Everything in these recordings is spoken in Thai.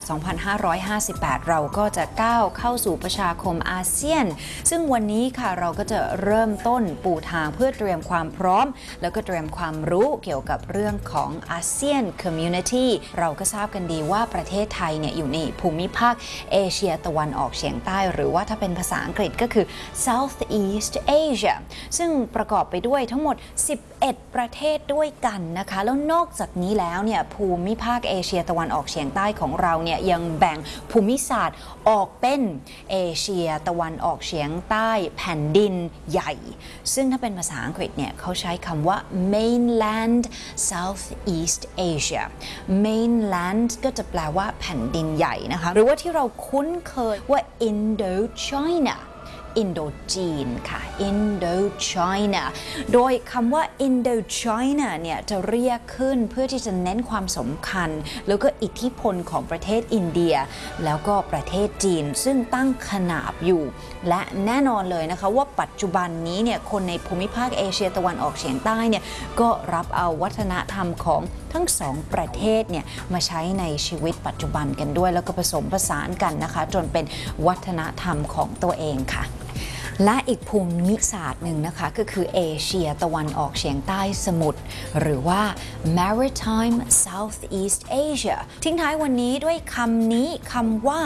2558 เราก็จะก้าวเข้าสู่ประชาคมอาเซียนซึ่งวันนี้ค่ะเราก็จะเริ่มต้นปูทางเพื่อเตรียมความพร้อมแล้วก็เตรียมความรู้เกี่ยวกับเรื่องของอาเซียนคอมมูนิตี้เราก็ทราบกันดีว่าประเทศไทยเนี่ยอยู่ในภูมิภาคเอเชียตะวันออกเฉียงใต้หรือว่าถ้าเป็นภาษาอังกฤษก็คือ Southeast Asia ซึ่งประกอบไปด้วยทั้งหมด11 ประเทศด้วยกันนะคะแล้วนอกจากนี้แล้วเนี่ยภูมิภาคเอเชียตะวันออกเฉียงใต้ของเราเนี่ยยังแบ่งภูมิศาสตร์ออกเป็นเอเชียตะวันออกเฉียงใต้แผ่นดินใหญ่ซึ่งถ้าเป็นภาษาอังกฤษเนี่ยเขาใช้คำว่า mainland Southeast Asia mainland ก็จะแปลว่าแผ่นดินใหญ่นะคะหรือว่าที่เราคุ้นเคยว่า Indochinaอินโดจีนค่ะ Indochina โดยคำว่า Indochina เนี่ยจะเรียกขึ้นเพื่อที่จะเน้นความสำคัญแล้วก็อิทธิพลของประเทศอินเดียแล้วก็ประเทศจีนซึ่งตั้งขนาบอยู่และแน่นอนเลยนะคะว่าปัจจุบันนี้เนี่ยคนในภูมิภาคเอเชียตะวันออกเฉียงใต้เนี่ยก็รับเอาวัฒนธรรมของทั้งสองประเทศเนี่ยมาใช้ในชีวิตปัจจุบันกันด้วยแล้วก็ผสมผสานกันนะคะจนเป็นวัฒนธรรมของตัวเองค่ะและอีกภูมิศาสตร์หนึ่งนะคะก็คือเอเชียตะวันออกเฉียงใต้สมุทรหรือว่า Maritime Southeast Asia ทิ้งท้ายวันนี้ด้วยคำนี้คำว่า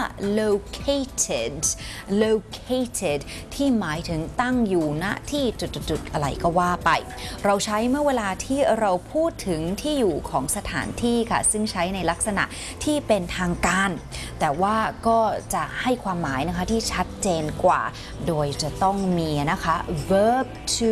located ที่หมายถึงตั้งอยู่ณที่จุดๆอะไรก็ว่าไปเราใช้เมื่อเวลาที่เราพูดถึงที่อยู่ของสถานที่ค่ะซึ่งใช้ในลักษณะที่เป็นทางการแต่ว่าก็จะให้ความหมายนะคะที่ชัดเจนกว่าโดยจะต้องมีนะคะ verb to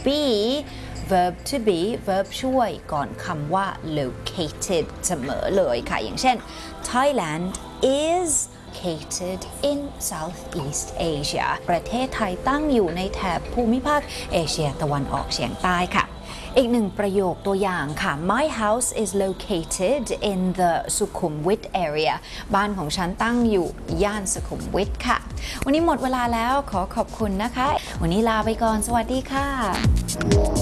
be verb ช่วยก่อนคำว่า located เสมอเลยค่ะอย่างเช่น Thailand is located in Southeast Asia ประเทศไทยตั้งอยู่ในแถบภูมิภาคเอเชียตะวันออกเฉียงใต้ค่ะอีกหนึ่งประโยคตัวอย่างค่ะ My house is located in the Sukhumvit area บ้านของฉันตั้งอยู่ย่านสุขุมวิทค่ะวันนี้หมดเวลาแล้วขอขอบคุณนะคะวันนี้ลาไปก่อนสวัสดีค่ะ